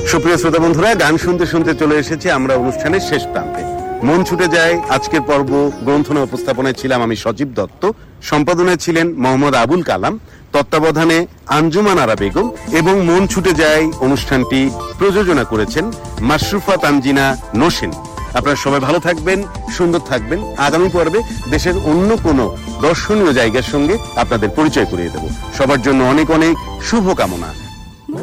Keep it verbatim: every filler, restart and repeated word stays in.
সুপ্রিয় শ্রোতা বন্ধুরা, গান শুনতে শুনতে চলে এসেছি আমরা অনুষ্ঠানের শেষ প্রান্তে। মন ছুটে যায় আজকের পর্ব গ্রন্থনা উপস্থাপনায় ছিলাম আমি সজীব দত্ত, সম্পাদনায় ছিলেন মোহাম্মদ আবুল কালাম, তত্ত্বাবধানে আঞ্জুমান আরা বেগম এবং মন ছুটে যায় অনুষ্ঠানটি প্রযোজনা করেছেন মাশরুফা তানজিনা নোসেন। আপনারা সবাই ভালো থাকবেন, সুন্দর থাকবেন। আগামী পর্বে দেশের অন্য কোনো দর্শনীয় জায়গার সঙ্গে আপনাদের পরিচয় করিয়ে দেব। সবার জন্য অনেক অনেক শুভকামনা।